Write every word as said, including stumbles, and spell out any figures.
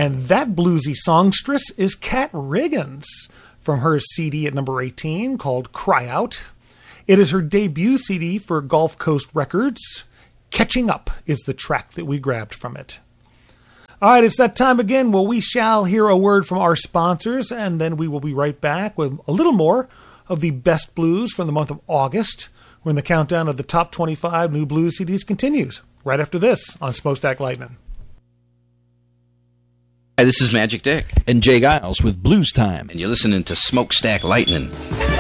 And that bluesy songstress is Kat Riggins from her C D at number eighteen called Cry Out. It is her debut C D for Gulf Coast Records. Catching Up is the track that we grabbed from it. All right, it's that time again where we shall hear a word from our sponsors, and then we will be right back with a little more of the best blues from the month of August, when the countdown of the top twenty-five new blues C Ds continues, right after this on Smokestack Lightning. Hi, this is Magic Dick. And Jay Giles with Blues Time. And you're listening to Smokestack Lightning.